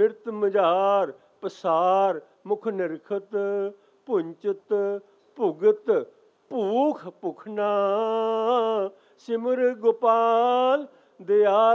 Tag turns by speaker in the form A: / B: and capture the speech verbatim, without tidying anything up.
A: ਮਿਰਤ ਮਝਾਰ ਪਸਾਰ ਮੁਖ ਨਿਰਖਤ ਭੁੰਚਤ ਭੁਗਤ ਭੂਖ ਭੁਖਨਾ ਸਿਮਰ ਗੋਪਾਲ ਦਿਆ